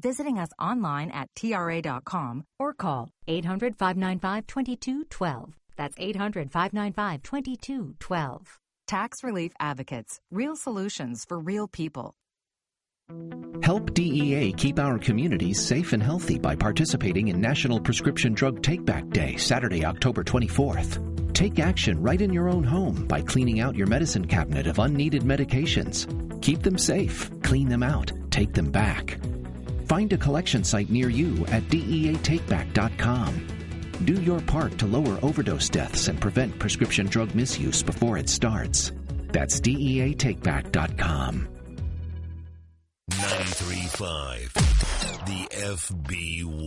visiting us online at TRA.com or call 800-595-2212. That's 800-595-2212. Tax Relief Advocates. Real solutions for real people. Help DEA keep our communities safe and healthy by participating in National Prescription Drug Take-Back Day, Saturday, October 24th. Take action right in your own home by cleaning out your medicine cabinet of unneeded medications. Keep them safe, clean them out, take them back. Find a collection site near you at DEATakeback.com. Do your part to lower overdose deaths and prevent prescription drug misuse before it starts. That's DEATakeback.com. 93.5 The FB